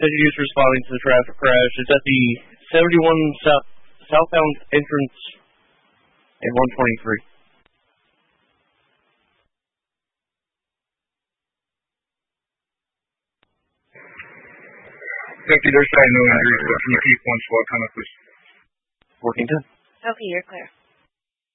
Deputies responding to the traffic crash. It's at the 71 southbound entrance and 123. Deputy, there's no injuries, but can you keep one SWAT 10 up, please? Working 10. Okay, you're clear.